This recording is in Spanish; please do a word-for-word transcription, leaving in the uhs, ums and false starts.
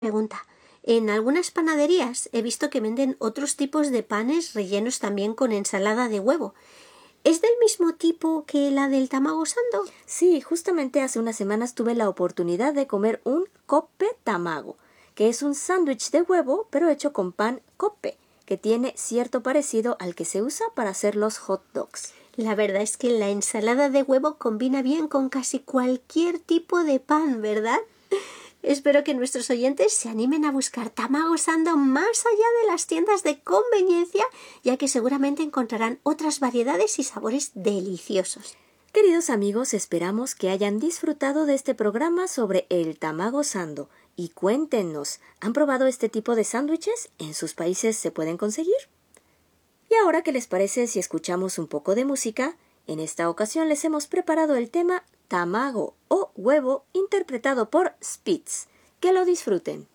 Pregunta. En algunas panaderías he visto que venden otros tipos de panes rellenos también con ensalada de huevo. ¿Es del mismo tipo que la del tamago sando? Sí, justamente hace unas semanas tuve la oportunidad de comer un coppe tamago, que es un sándwich de huevo pero hecho con pan coppe, que tiene cierto parecido al que se usa para hacer los hot dogs. La verdad es que la ensalada de huevo combina bien con casi cualquier tipo de pan, ¿verdad? Espero que nuestros oyentes se animen a buscar tamago sando más allá de las tiendas de conveniencia, ya que seguramente encontrarán otras variedades y sabores deliciosos. Queridos amigos, esperamos que hayan disfrutado de este programa sobre el tamago sando y cuéntenos, ¿han probado este tipo de sándwiches? ¿En sus países se pueden conseguir? Y ahora, ¿qué les parece si escuchamos un poco de música? En esta ocasión les hemos preparado el tema Tamago o huevo interpretado por Spitz. Que lo disfruten.